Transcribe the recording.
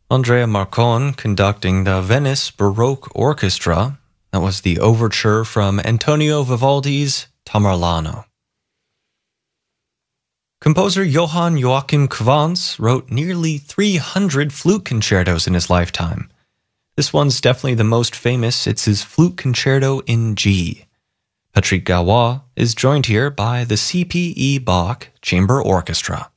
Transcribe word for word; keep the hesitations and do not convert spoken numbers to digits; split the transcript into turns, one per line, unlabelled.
Andrea Marcon conducting the Venice Baroque Orchestra. That was the overture from Antonio Vivaldi's Tamerlano. Composer Johann Joachim Quantz wrote nearly three hundred flute concertos in his lifetime. This one's definitely the most famous. It's his Flute Concerto in G. Patrick Gaulois is joined here by the C P E Bach Chamber Orchestra.